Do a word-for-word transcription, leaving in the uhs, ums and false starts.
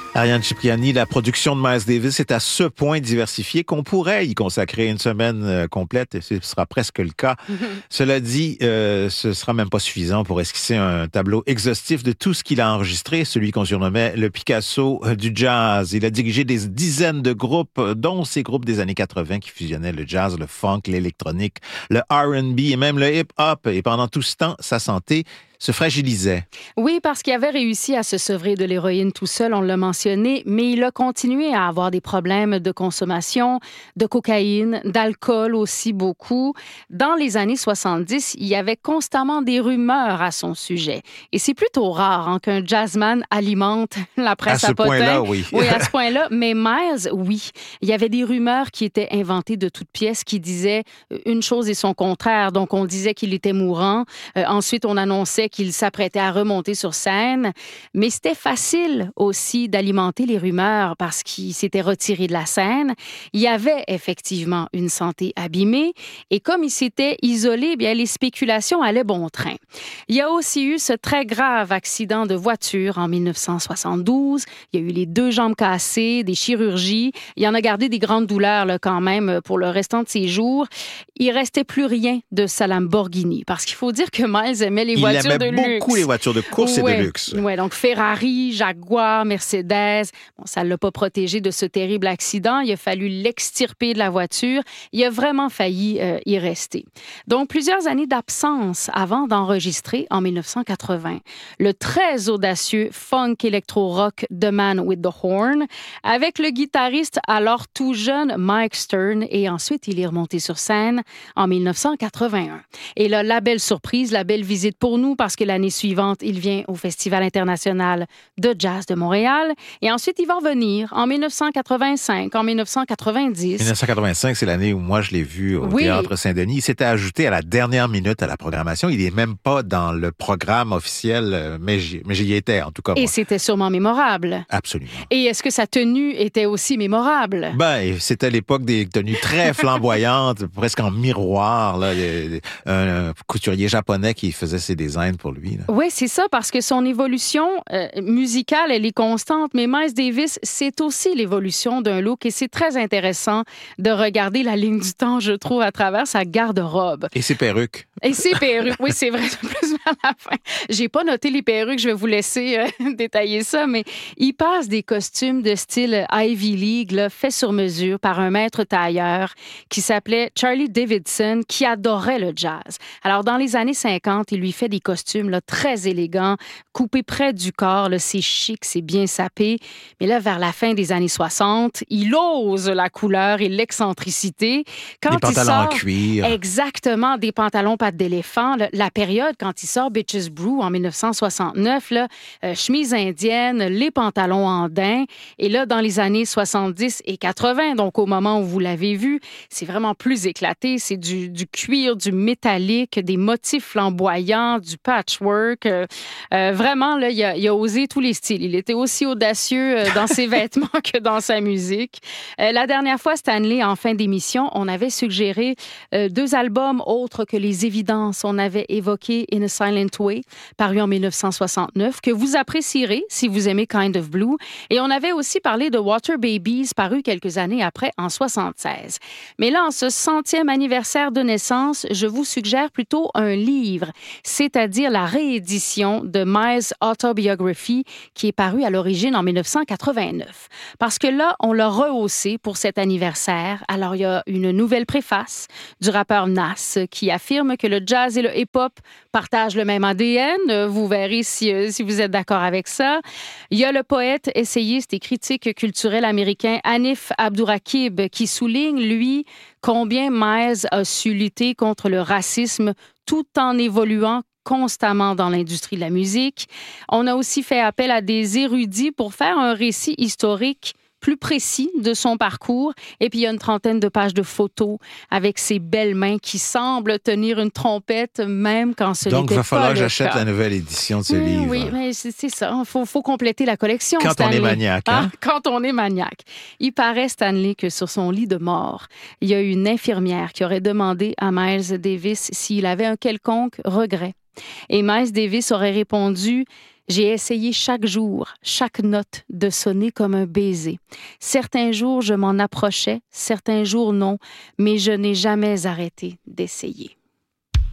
Ariane Cipriani, la production de Miles Davis est à ce point diversifiée qu'on pourrait y consacrer une semaine euh, complète, et ce sera presque le cas. Mm-hmm. Cela dit, euh, ce sera même pas suffisant pour esquisser un tableau exhaustif de tout ce qu'il a enregistré, celui qu'on surnommait le Picasso du jazz. Il a dirigé des dizaines de groupes, dont ces groupes des années quatre-vingt qui fusionnaient le jazz, le funk, l'électronique, le R and B et même le hip-hop. Et pendant tout ce temps, sa santé se fragilisait. Oui, parce qu'il avait réussi à se sevrer de l'héroïne tout seul, on l'a mentionné, mais il a continué à avoir des problèmes de consommation, de cocaïne, d'alcool aussi beaucoup. Dans les années soixante-dix, il y avait constamment des rumeurs à son sujet. Et c'est plutôt rare hein, qu'un jazzman alimente la presse à, à potin. À ce point-là, oui. Oui, à ce point-là. Mais Miles, oui. Il y avait des rumeurs qui étaient inventées de toutes pièces qui disaient une chose et son contraire. Donc, on disait qu'il était mourant. Euh, ensuite, on annonçait qu'il s'apprêtait à remonter sur scène. Mais c'était facile aussi d'alimenter les rumeurs parce qu'il s'était retiré de la scène. Il y avait effectivement une santé abîmée et comme il s'était isolé, bien, les spéculations allaient bon train. Il y a aussi eu ce très grave accident de voiture en dix-neuf cent soixante-douze. Il y a eu les deux jambes cassées, des chirurgies. Il en a gardé des grandes douleurs là, quand même pour le restant de ses jours. Il restait plus rien de sa Lamborghini parce qu'il faut dire que Miles aimait les il voitures de luxe. beaucoup les voitures de course ouais, et de luxe. Oui, donc Ferrari, Jaguar, Mercedes. Bon, ça ne l'a pas protégé de ce terrible accident. Il a fallu l'extirper de la voiture. Il a vraiment failli euh, y rester. Donc, plusieurs années d'absence avant d'enregistrer en dix-neuf cent quatre-vingts le très audacieux funk électro-rock The Man with the Horn avec le guitariste alors tout jeune Mike Stern et ensuite il est remonté sur scène en dix-neuf cent quatre-vingt-un. Et là, la belle surprise, la belle visite pour nous parce que l'année suivante, il vient au Festival international de jazz de Montréal et ensuite il va revenir en dix-neuf cent quatre-vingt-cinq, en dix-neuf cent quatre-vingt-dix. dix-neuf cent quatre-vingt-cinq, c'est l'année où moi je l'ai vu au oui. Théâtre Saint-Denis. Il s'était ajouté à la dernière minute à la programmation. Il n'est même pas dans le programme officiel, mais j'y, mais j'y étais en tout cas. Et moi. c'était sûrement mémorable. Absolument. Et est-ce que sa tenue était aussi mémorable? Ben, c'était l'époque des tenues très flamboyantes, presque en miroir. Là, un, un couturier japonais qui faisait ses designs pour lui. Là. Oui, c'est ça, parce que son évolution euh, musicale, elle est constante, mais Miles Davis, c'est aussi l'évolution d'un look et c'est très intéressant de regarder la ligne du temps, je trouve, à travers sa garde-robe. Et ses perruques. Et ses perruques, oui, c'est vrai, plus vers la fin. J'ai pas noté les perruques, je vais vous laisser euh, détailler ça, mais il passe des costumes de style Ivy League, là, fait sur mesure par un maître tailleur qui s'appelait Charlie Davidson, qui adorait le jazz. Alors, dans les années cinquante, il lui fait des costumes là, très élégants, coupés près du corps, là, c'est chic, c'est bien sapé. Mais là, vers la fin des années soixante, il ose la couleur et l'excentricité. Quand des pantalons il sort, en cuir. Exactement, des pantalons pattes d'éléphant. Là, la période, quand il sort Bitches Brew en dix-neuf cent soixante-neuf, là, euh, chemise indienne, les pantalons en daim. Et là, dans les années soixante-dix et quatre-vingts, donc au moment où vous l'avez vu, c'est vraiment plus éclaté. C'est du, du cuir, du métallique, des motifs flamboyants, du patchwork. Euh, euh, vraiment, là, il a, il a osé tous les styles. Il était aussi audacieux euh, dans ses vêtements que dans sa musique. Euh, la dernière fois, Stanley, en fin d'émission, on avait suggéré euh, deux albums autres que les évidences. On avait évoqué In a Silent Way, paru en dix-neuf cent soixante-neuf, que vous apprécierez si vous aimez Kind of Blue. Et on avait aussi parlé de Water Babies, paru quelques années après, en soixante-seize. Mais là, en ce centième anniversaire de naissance, je vous suggère plutôt un livre, c'est-à-dire la réédition de Miles' Autobiography, qui est paru à l'origine en dix-neuf cent quatre-vingt-neuf. Parce que là, on l'a rehaussé pour cet anniversaire. Alors, il y a une nouvelle préface du rappeur Nas qui affirme que le jazz et le hip-hop partagent le même A D N. Vous verrez si, si vous êtes d'accord avec ça. Il y a le poète, essayiste et critique culturel américain Hanif Abdurraqib qui souligne, lui, combien Miles a su lutter contre le racisme tout en évoluant constamment dans l'industrie de la musique. On a aussi fait appel à des érudits pour faire un récit historique plus précis de son parcours. Et puis, il y a une trentaine de pages de photos avec ses belles mains qui semblent tenir une trompette, même quand ce Donc, n'était pas le cas. Donc, il va falloir que j'achète la nouvelle édition de ce oui, livre. Oui, mais c'est, c'est ça. Il faut, faut compléter la collection, Quand Stanley. on est maniaque. Hein? Ah, quand on est maniaque. Il paraît, Stanley, que sur son lit de mort, il y a une infirmière qui aurait demandé à Miles Davis s'il avait un quelconque regret. Et Miles Davis aurait répondu... J'ai essayé chaque jour, chaque note, de sonner comme un baiser. Certains jours, je m'en approchais, certains jours non, mais je n'ai jamais arrêté d'essayer.